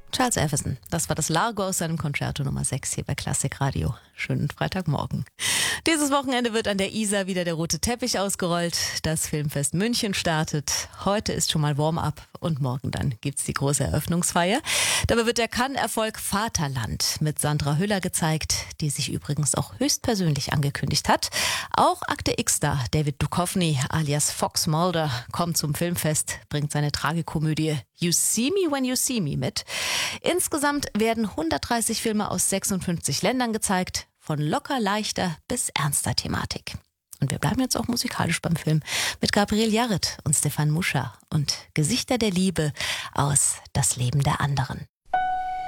Charles Everson, das war das Largo aus seinem Concerto Nummer 6 hier bei Klassik Radio. Schönen Freitagmorgen. Dieses Wochenende wird an der Isar wieder der rote Teppich ausgerollt. Das Filmfest München startet. Heute ist schon mal Warm-up und morgen dann gibt's die große Eröffnungsfeier. Dabei wird der Cannes-Erfolg Vaterland mit Sandra Hüller gezeigt, die sich übrigens auch höchstpersönlich angekündigt hat. Auch Akte X-Star David Duchovny alias Fox Mulder kommt zum Filmfest, bringt seine Tragikomödie You See Me When You See Me mit. Insgesamt werden 130 Filme aus 56 Ländern gezeigt, von locker leichter bis ernster Thematik. Und wir bleiben jetzt auch musikalisch beim Film mit Gabriel Yared und Stefan Muscha und Gesichter der Liebe aus Das Leben der anderen.